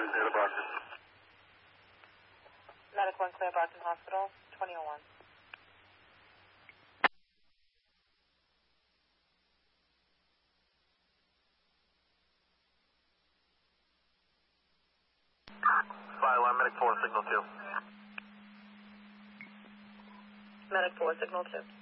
clear to Brockton. Medic 1 clear Brockton Hospital, 2001. Alarm, Medic 4, signal 2. Medic 4, signal 2.